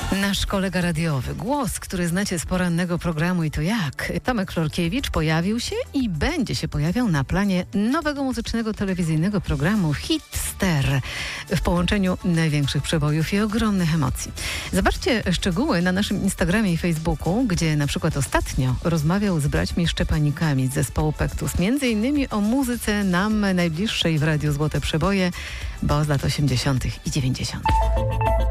Nasz kolega radiowy, głos, który znacie z porannego programu I to jak? Tomek Florkiewicz pojawił się i będzie się pojawiał na planie nowego muzycznego telewizyjnego programu Hitster w połączeniu największych przebojów i ogromnych emocji. Zobaczcie szczegóły na naszym Instagramie i Facebooku, gdzie na przykład ostatnio rozmawiał z braćmi Szczepanikami z zespołu Pektus, między innymi o muzyce nam najbliższej w Radiu Złote Przeboje, bo z lat 80. i 90.